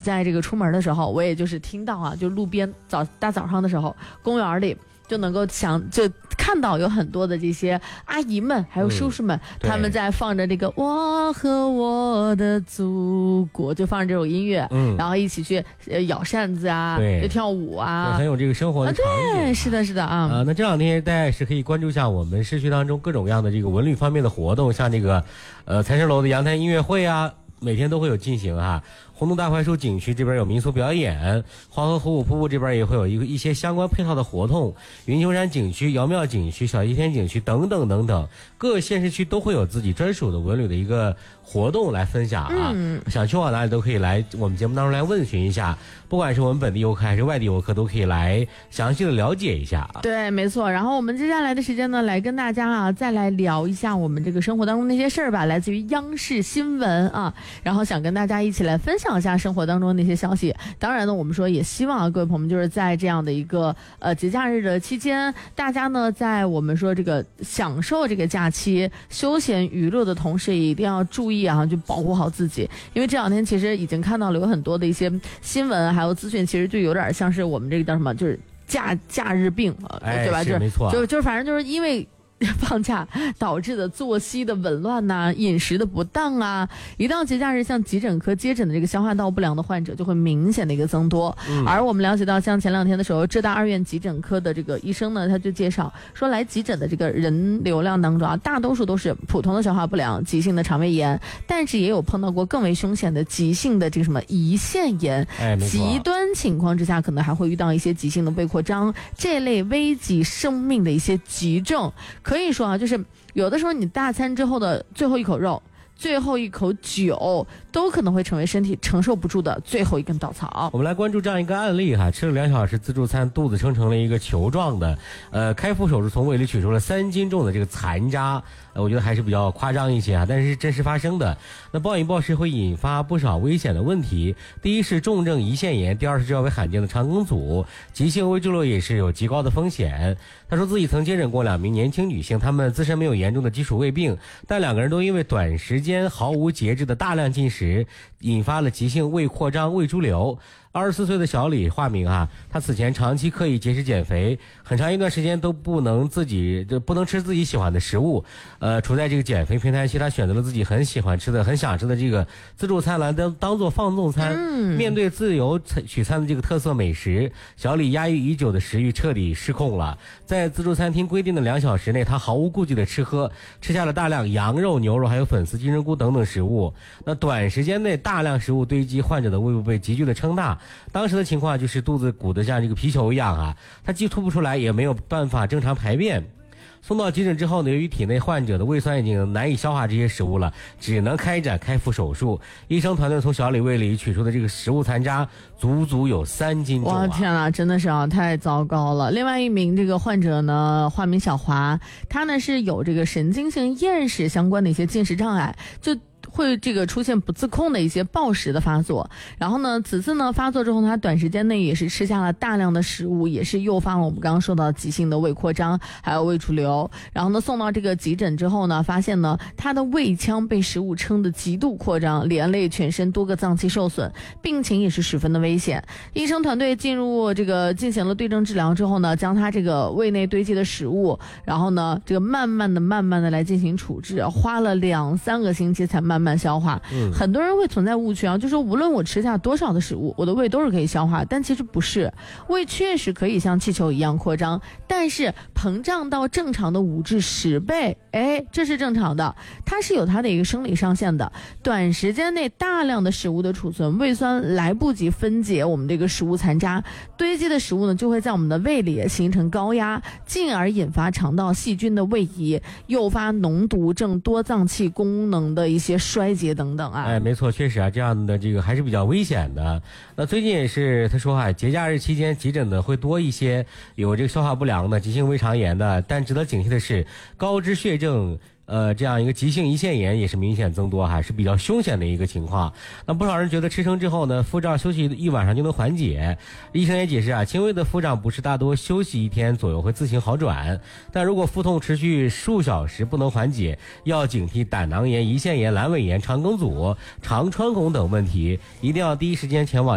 在这个出门的时候，我也就是听到啊，就路边大早上的时候，公园里就能够就看到有很多的这些阿姨们还有叔叔们，他们在放着这个我和我的祖国，就放着这种音乐，然后一起去咬扇子啊，跳舞啊， 很有这个生活的场景。 对，是的是的啊。 那这两天大家也是可以关注一下我们市区当中各种各样的这个文旅方面的活动，像这个财神楼的阳台音乐会啊，每天都会有进行哈。红洞大槐树景区这边有民俗表演，黄河虎舞瀑布这边也会有一些相关配套的活动，云丘山景区、瑶庙景区、小西天景区等等等等，各县市区都会有自己专属的文旅的一个活动来分享啊。想去往哪里都可以来我们节目当中来问询一下，不管是我们本地游客还是外地游客都可以来详细的了解一下。 对，没错。然后我们接下来的时间呢，来跟大家啊再来聊一下我们这个生活当中那些事儿吧，来自于央视新闻啊，然后想跟大家一起来分享一下生活当中那些消息。当然呢，我们说也希望各位朋友们就是在这样的一个节假日的期间，大家呢在我们说这个享受这个假期休闲娱乐的同时，也一定要注意啊，就保护好自己。因为这两天其实已经看到了有很多的一些新闻还有资讯，其实就有点像是我们这个叫什么，就是假日病，对吧？ 没错， 就是反正就是因为放假导致的作息的紊乱呐、饮食的不当啊，一到节假日，像急诊科接诊的这个消化道不良的患者就会明显的一个增多。而我们了解到，像前两天的时候，浙大2院急诊科的这个医生呢，他就介绍说，来急诊的这个人流量当中啊，大多数都是普通的消化不良、急性的肠胃炎，但是也有碰到过更为凶险的急性的这个什么胰腺炎。极端情况之下，可能还会遇到一些急性的胃扩张这类危及生命的一些急症。可以说啊，就是有的时候你大餐之后的最后一口肉、最后一口酒，都可能会成为身体承受不住的最后一根稻草。 我们来关注这样一个案例哈，吃了2小时自助餐，肚子撑成了一个球状的，开腹手术从胃里取出了3斤重的这个残渣，我觉得还是比较夸张一些啊，但是真实发生的。那暴饮暴食会引发不少危险的问题，第一是重症胰腺炎，第二是较为罕见的肠梗阻，急性胃筑瘘也是有极高的风险。他说自己曾接诊过2名年轻女性，她们自身没有严重的基础胃病，但2个人都因为短时间毫无节制的大量进食，引发了急性胃扩张、胃筑瘘。24岁的小李化名啊，他此前长期刻意节食减肥，很长一段时间都不能吃自己喜欢的食物，处在这个减肥平台期，他选择了自己很喜欢吃的、很想吃的这个自助餐来当做放纵餐。面对自由取餐的这个特色美食，小李压抑已久的食欲彻底失控了。在自助餐厅规定的2小时内，他毫无顾忌的吃下了大量羊肉、牛肉还有粉丝、金针菇等等食物。那短时间内大量食物堆积，患者的胃部被急剧的撑大。当时的情况就是肚子鼓得像这个皮球一样啊，他既吐不出来，也没有办法正常排便。送到急诊之后呢，由于体内患者的胃酸已经难以消化这些食物了，只能开展开腹手术。医生团队从小李胃里取出的这个食物残渣足足有3斤重啊！ 哇，天哪，真的是啊，太糟糕了。另外一名这个患者呢，化名小华，他呢是有这个神经性厌食相关的一些进食障碍，就会这个出现不自控的一些暴食的发作。然后呢，此次呢发作之后，他短时间内也是吃下了大量的食物，也是诱发了我们刚刚说到急性的胃扩张还有胃储流。然后呢送到这个急诊之后呢，发现呢他的胃腔被食物撑得极度扩张，连累全身多个脏器受损，病情也是十分的危险。医生团队进行了对症治疗之后呢，将他这个胃内堆积的食物，然后呢这个慢慢的来进行处置，花了2-3个星期才慢慢消化。很多人会存在误区啊，就说无论我吃下多少的食物，我的胃都是可以消化，但其实不是。胃确实可以像气球一样扩张，但是膨胀到正常的5至10倍，这是正常的，它是有它的一个生理上限的。短时间内大量的食物的储存，胃酸来不及分解我们这个食物残渣，堆积的食物呢就会在我们的胃里形成高压，进而引发肠道细菌的位移，诱发脓毒症、多脏器功能的一些衰竭等等啊。 没错，确实啊，这样的这个还是比较危险的。那最近也是他说啊，节假日期间急诊的会多一些有这个消化不良的、急性胃肠炎的，但值得警惕的是高脂血症这样一个急性胰腺炎也是明显增多，还是比较凶险的一个情况。那不少人觉得吃撑之后呢，腹胀休息1晚上就能缓解。医生也解释啊，轻微的腹胀不适大多休息1天左右会自行好转，但如果腹痛持续数小时不能缓解，要警惕胆囊炎、胰腺炎、阑尾炎、肠梗阻、肠穿孔等问题，一定要第一时间前往